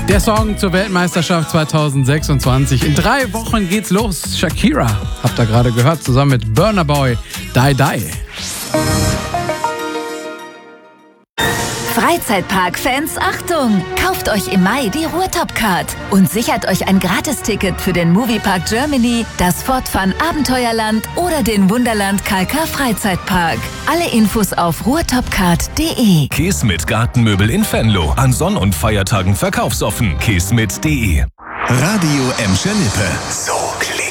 Der Song zur Weltmeisterschaft 2026. In 3 Wochen geht's los. Shakira, habt ihr gerade gehört, zusammen mit Burna Boy, Die Die. Freizeitpark-Fans, Achtung! Kauft euch im Mai die Ruhrtop-Card und sichert euch ein Gratisticket für den Moviepark Germany, das Fort Fun Abenteuerland oder den Wunderland Kalka Freizeitpark. Alle Infos auf ruhrtopcard.de. Kismet Gartenmöbel in Venlo. An Sonn- und Feiertagen verkaufsoffen. kismet.de. Radio Emscher Lippe. So klingt